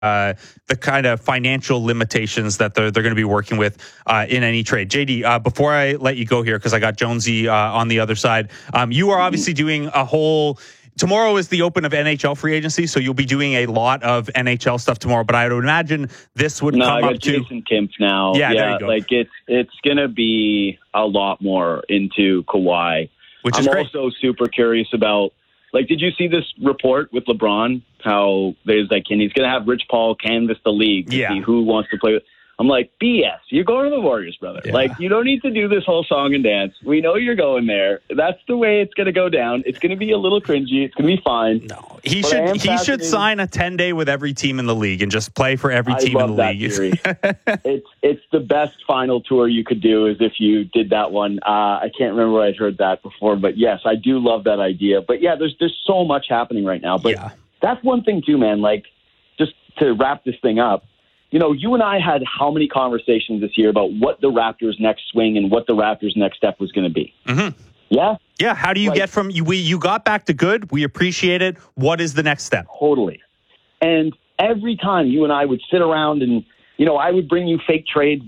the kind of financial limitations that they're going to be working with in any trade. JD, before I let you go here, because I got Jonesy on the other side, you are obviously doing a whole... Tomorrow is the open of NHL free agency, so you'll be doing a lot of NHL stuff tomorrow. But I would imagine this would come I got up to Jason Kempf now. Yeah, there you go. Like it's gonna be a lot more into Kawhi, which is great. I'm also super curious about. Like, did you see this report with LeBron? How there's like, and he's gonna have Rich Paul canvass the league to see who wants to play with. I'm like, BS. You're going to the Warriors, brother. Yeah. Like, you don't need to do this whole song and dance. We know you're going there. That's the way it's going to go down. It's going to be a little cringy. It's going to be fine. No, he should sign a 10-day with every team in the league and just play for every team in the league. It's the best final tour you could do is if you did that one. I can't remember where I'd heard that before, but yes, I do love that idea. But yeah, there's so much happening right now. But that's one thing too, man. Like, just to wrap this thing up. You know, you and I had how many conversations this year about what the Raptors' next swing and what the Raptors' next step was going to be? Mm-hmm. Yeah? Yeah, how do you get from... You got back to good. We appreciate it. What is the next step? Totally. And every time you and I would sit around and, you know, I would bring you fake trades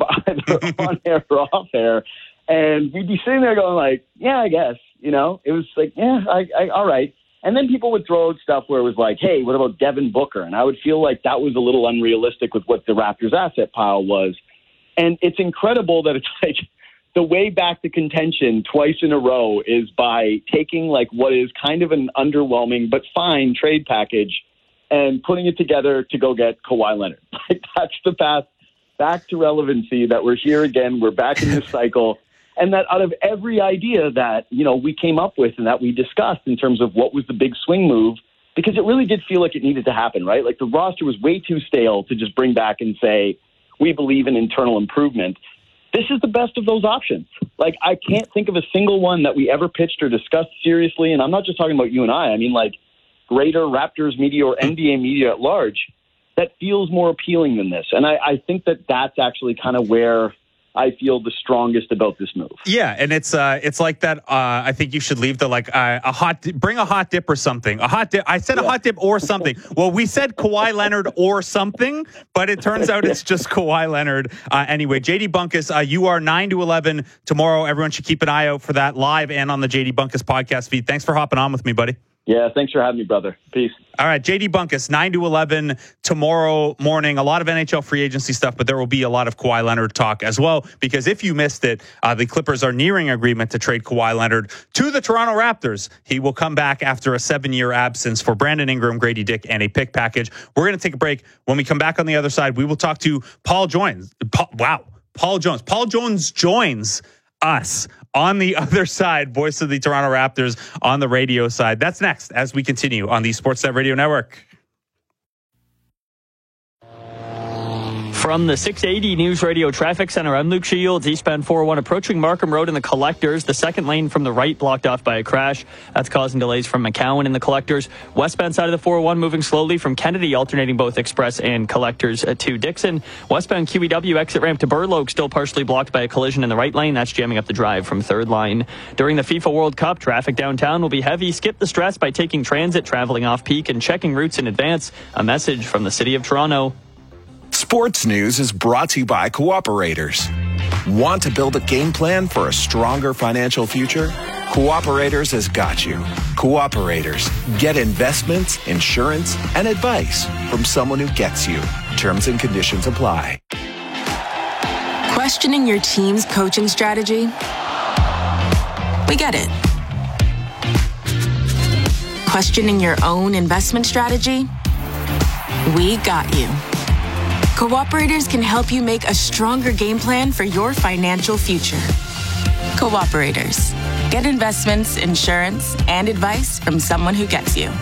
on air or off air, and we'd be sitting there going like, yeah, I guess. You know? It was like, yeah, all right. And then people would throw out stuff where it was like, hey, what about Devin Booker? And I would feel like that was a little unrealistic with what the Raptors asset pile was. And it's incredible that it's like the way back to contention twice in a row is by taking like what is kind of an underwhelming but fine trade package and putting it together to go get Kawhi Leonard. Like, that's the path back to relevancy, that we're here again. We're back in this cycle. And that out of every idea that, you know, we came up with and that we discussed in terms of what was the big swing move, because it really did feel like it needed to happen, right? Like the roster was way too stale to just bring back and say, we believe in internal improvement. This is the best of those options. Like, I can't think of a single one that we ever pitched or discussed seriously. And I'm not just talking about you and I mean like greater Raptors media or NBA media at large that feels more appealing than this. And I think that that's actually kind of where I feel the strongest about this move. Yeah, and it's like that. I think you should leave the bring a hot dip or something. A hot dip. I said a hot dip or something. Well, we said Kawhi Leonard or something, but it turns out it's just Kawhi Leonard. Anyway, JD Bunkis, you are 9 to 11 tomorrow. Everyone should keep an eye out for that live and on the JD Bunkis podcast feed. Thanks for hopping on with me, buddy. Yeah, thanks for having me, brother. Peace. All right, JD Bunkis, 9 to 11 tomorrow morning. A lot of NHL free agency stuff, but there will be a lot of Kawhi Leonard talk as well, because if you missed it, the Clippers are nearing agreement to trade Kawhi Leonard to the Toronto Raptors. He will come back after a 7-year absence for Brandon Ingram, Grady Dick, and a pick package. We're going to take a break. When we come back on the other side, we will talk to Paul Jones. Paul Jones. Paul Jones joins us on the other side, voice of the Toronto Raptors on the radio side. That's next as we continue on the Sportsnet Radio Network. From the 680 News Radio Traffic Center, I'm Luke Shields. Eastbound 401 approaching Markham Road in the Collectors. The second lane from the right blocked off by a crash. That's causing delays from McCowan in the Collectors. Westbound side of the 401 moving slowly from Kennedy, alternating both Express and Collectors to Dixon. Westbound QEW exit ramp to Burloak still partially blocked by a collision in the right lane. That's jamming up the drive from third line. During the FIFA World Cup, traffic downtown will be heavy. Skip the stress by taking transit, traveling off peak, and checking routes in advance. A message from the City of Toronto. Sports News is brought to you by Cooperators. Want to build a game plan for a stronger financial future? Cooperators has got you. Cooperators. Get investments, insurance, and advice from someone who gets you. Terms and conditions apply. Questioning your team's coaching strategy? We get it. Questioning your own investment strategy? We got you. Cooperators can help you make a stronger game plan for your financial future. Cooperators. Get investments, insurance, and advice from someone who gets you.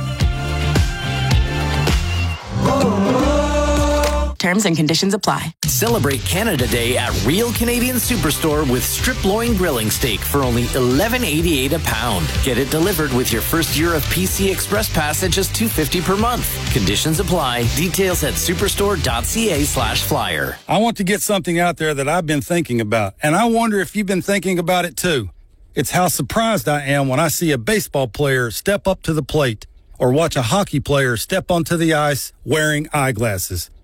Terms and conditions apply. Celebrate Canada Day at Real Canadian Superstore with strip loin grilling steak for only $11.88 a pound. Get it delivered with your first year of PC Express Pass at just $2.50 per month. Conditions apply. Details at superstore.ca/flyer. I want to get something out there that I've been thinking about, and I wonder if you've been thinking about it too. It's how surprised I am when I see a baseball player step up to the plate or watch a hockey player step onto the ice wearing eyeglasses.